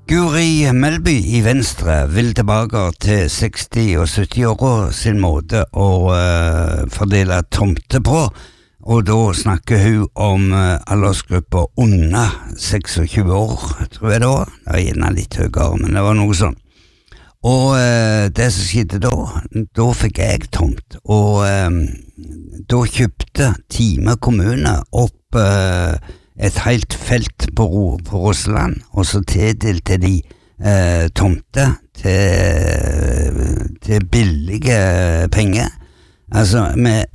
Guri Melby I Venstre vil tilbake til 60- og 70-åra sin måte å fordele tomter på, og da snakker hun om aldersgrupper under 26 år, tror jeg det var. Det var gjerne litt høyere, men det var noe sånn. Og det som skjedde da fikk jeg tomt, og da kjøpte Time kommune opp et helt felt på Roseland, og så tildelte de tomter til billige penger. Altså,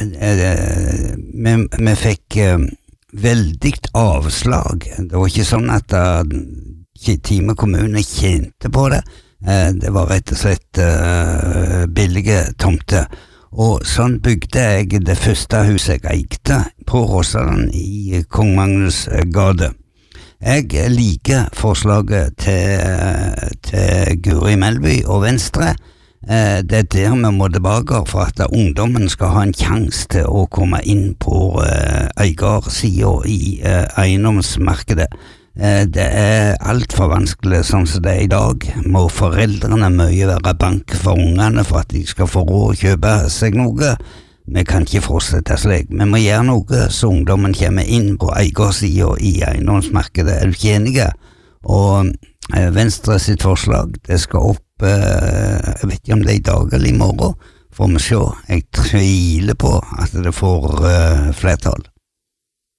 vi fikk veldig avslag. Det var ikke sånn at Time kommune tjente på det. Det var rett og slett billige tomter. Og sånn bygde jeg det første huset jeg eide på Rosaland I Kong Magnus gate. Jeg liker forslaget til Guri Melby og Venstre. Det der vi må tilbake for at ungdommen skal ha en sjanse til å komme inn på eiersiden I eiendomsmarkedet. Det alt for vanskelig sånn som det I dag. Må foreldrene mye være bank for ungene for at de skal få råd å kjøpe seg noe. Vi kan ikke fortsette slik. Vi må gjøre noe så ungdommen kommer inn på eiersiden I eiendomsmarkedet. Er du ikke enige? Og Venstre sitt forslag, det skal opp, jeg vet ikke om det I dag eller I morgen, får vi se. Jeg tviler på at det får flertall.